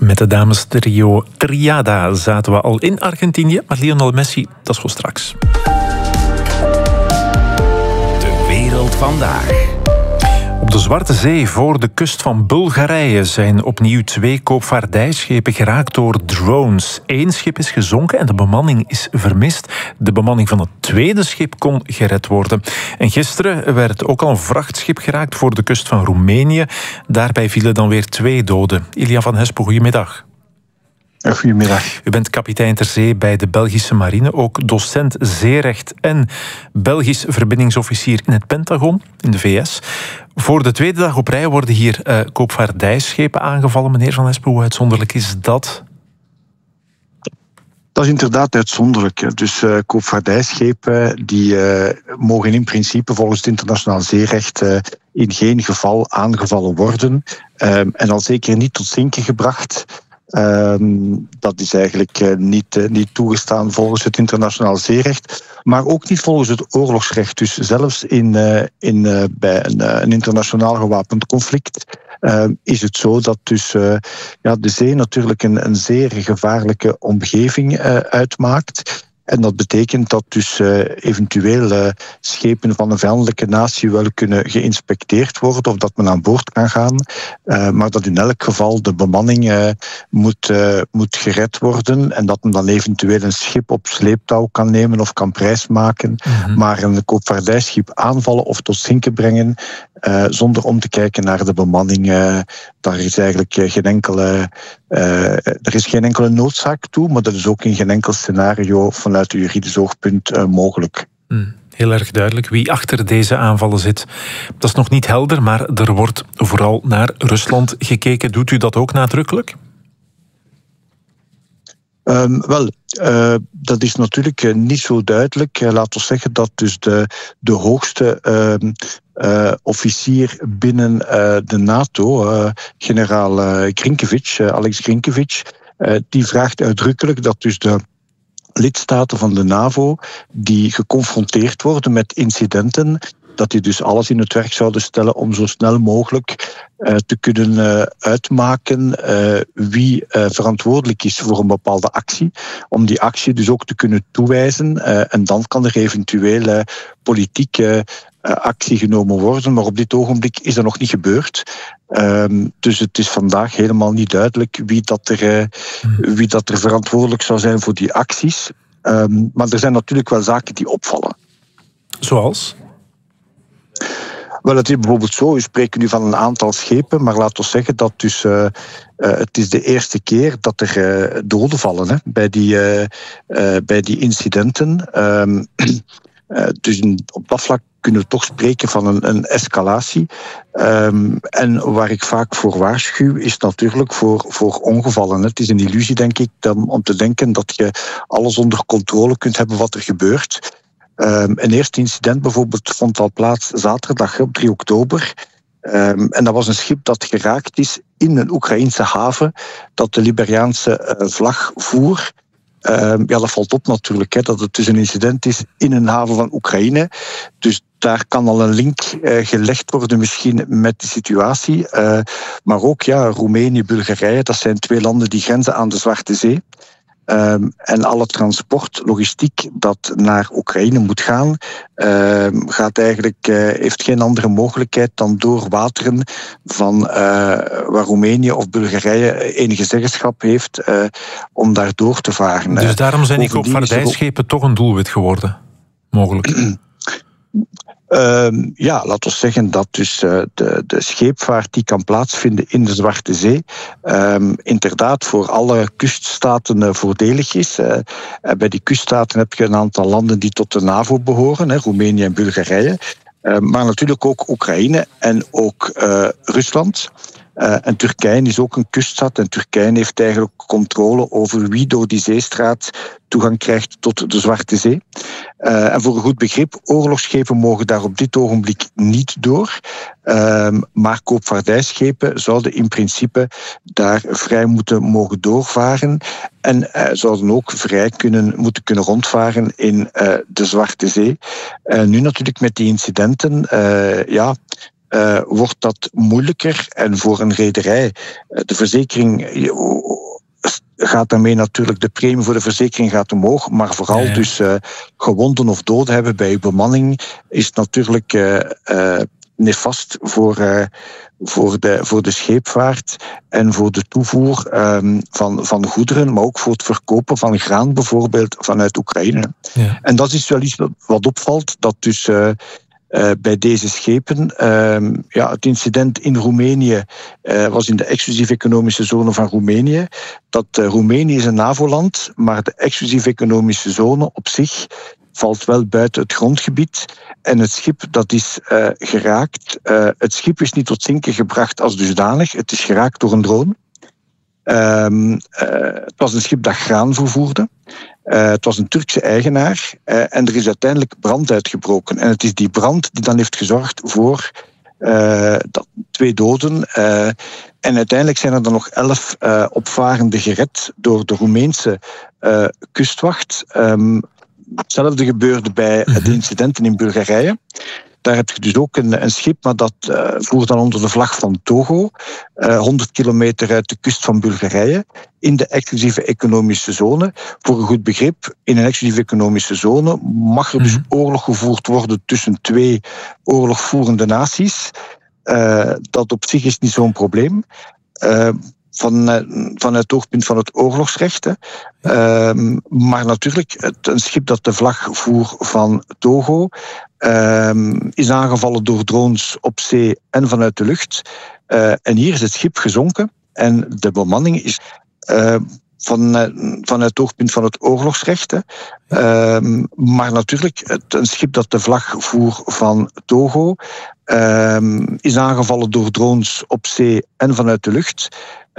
Met de dames trio Triada zaten we al in Argentinië, maar Lionel Messi, dat is voor straks. De wereld vandaag. Op de Zwarte Zee voor de kust van Bulgarije zijn opnieuw 2 koopvaardijschepen geraakt door drones. 1 schip is gezonken en de bemanning is vermist. De bemanning van het tweede schip kon gered worden. En gisteren werd ook al een vrachtschip geraakt voor de kust van Roemenië. Daarbij vielen dan weer 2 doden. Ilja van Hespen, goedemiddag. Goedemiddag. U bent kapitein ter zee bij de Belgische marine, ook docent zeerecht en Belgisch verbindingsofficier in het Pentagon in de VS. Voor de tweede dag op rij worden hier koopvaardijschepen aangevallen. Meneer Van Hespen, hoe uitzonderlijk is dat? Dat is inderdaad uitzonderlijk. Dus koopvaardijschepen die mogen in principe volgens het internationaal zeerecht in geen geval aangevallen worden. En al zeker niet tot zinken gebracht. Dat is eigenlijk niet toegestaan volgens het internationaal zeerecht, maar ook niet volgens het oorlogsrecht. Dus zelfs bij een internationaal gewapend conflict is het zo dat dus de zee natuurlijk een zeer gevaarlijke omgeving uitmaakt. En dat betekent dat dus eventueel schepen van een vijandelijke natie wel kunnen geïnspecteerd worden of dat men aan boord kan gaan. Maar dat in elk geval de bemanning moet gered worden en dat men dan eventueel een schip op sleeptouw kan nemen of kan prijsmaken. Mm-hmm. Maar een koopvaardijschip aanvallen of tot zinken brengen zonder om te kijken naar de bemanning, daar is eigenlijk er is geen enkele noodzaak toe, maar dat is ook in geen enkel scenario vanuit een juridisch oogpunt mogelijk. Heel erg duidelijk wie achter deze aanvallen zit. Dat is nog niet helder, maar er wordt vooral naar Rusland gekeken. Doet u dat ook nadrukkelijk? Dat is natuurlijk niet zo duidelijk. Laten we zeggen dat dus de hoogste officier binnen de NATO, generaal Alex Grinkevic, die vraagt uitdrukkelijk dat dus de lidstaten van de NAVO die geconfronteerd worden met incidenten, dat die dus alles in het werk zouden stellen om zo snel mogelijk te kunnen uitmaken wie verantwoordelijk is voor een bepaalde actie. Om die actie dus ook te kunnen toewijzen. En dan kan er eventueel politieke actie genomen worden. Maar op dit ogenblik is dat nog niet gebeurd. Dus het is vandaag helemaal niet duidelijk wie dat er verantwoordelijk zou zijn voor die acties. Maar er zijn natuurlijk wel zaken die opvallen. Zoals? Wel, het is bijvoorbeeld zo, u spreekt nu van een aantal schepen, maar laten we zeggen dat dus het is de eerste keer dat er doden vallen bij die incidenten. Dus op dat vlak kunnen we toch spreken van een escalatie. En waar ik vaak voor waarschuw is natuurlijk voor ongevallen. Het is een illusie, denk ik, om te denken dat je alles onder controle kunt hebben wat er gebeurt. Een eerste incident bijvoorbeeld vond al plaats zaterdag op 3 oktober. En dat was een schip dat geraakt is in een Oekraïnse haven dat de Liberiaanse vlag voer. Dat valt op natuurlijk, dat het dus een incident is in een haven van Oekraïne. Dus daar kan al een link gelegd worden misschien met de situatie. Maar ook Roemenië, Bulgarije, dat zijn 2 landen die grenzen aan de Zwarte Zee. En alle transport, logistiek dat naar Oekraïne moet gaan, heeft geen andere mogelijkheid dan door wateren van waar Roemenië of Bulgarije enige zeggenschap heeft om daar door te varen. Dus daarom zijn die koopvaardijschepen toch een doelwit geworden, mogelijk? Laten we zeggen dat dus de scheepvaart die kan plaatsvinden in de Zwarte Zee inderdaad voor alle kuststaten voordelig is. Bij die kuststaten heb je een aantal landen die tot de NAVO behoren, Roemenië en Bulgarije. Maar natuurlijk ook Oekraïne en ook Rusland. En Turkije is ook een kuststad en Turkije heeft eigenlijk controle over wie door die zeestraat toegang krijgt tot de Zwarte Zee. En voor een goed begrip, oorlogsschepen mogen daar op dit ogenblik niet door. Maar koopvaardijschepen zouden in principe daar vrij mogen doorvaren. En zouden ook vrij moeten kunnen rondvaren in de Zwarte Zee. Nu natuurlijk met die incidenten, wordt dat moeilijker. En voor een rederij, de verzekering gaat daarmee natuurlijk, de premie voor de verzekering gaat omhoog, maar vooral dus gewonden of doden hebben bij uw bemanning is natuurlijk nefast voor de scheepvaart en voor de toevoer van goederen, maar ook voor het verkopen van graan bijvoorbeeld vanuit Oekraïne. Ja. En dat is wel iets wat opvalt, dat dus bij deze schepen, het incident in Roemenië was in de exclusieve economische zone van Roemenië. Roemenië is een NAVO-land, maar de exclusieve economische zone op zich valt wel buiten het grondgebied. En het schip dat is geraakt, het schip is niet tot zinken gebracht als dusdanig. Het is geraakt door een drone. Het was een schip dat graan vervoerde. Het was een Turkse eigenaar en er is uiteindelijk brand uitgebroken. En het is die brand die dan heeft gezorgd voor 2 doden. En uiteindelijk zijn er dan nog 11 opvarenden gered door de Roemeense kustwacht. Hetzelfde gebeurde bij de incidenten in Bulgarije. Daar heb je dus ook een schip, maar dat voert dan onder de vlag van Togo, 100 kilometer uit de kust van Bulgarije, in de exclusieve economische zone. Voor een goed begrip, in een exclusieve economische zone mag er dus oorlog gevoerd worden tussen 2 oorlogvoerende naties. Dat op zich is niet zo'n probleem. Vanuit het oogpunt van het oorlogsrecht. Maar natuurlijk, een schip dat de vlag voer van Togo is aangevallen door drones op zee en vanuit de lucht. En hier is het schip gezonken en de bemanning is vanuit het oogpunt van het oorlogsrecht. Maar natuurlijk, een schip dat de vlag voer van Togo is aangevallen door drones op zee en vanuit de lucht.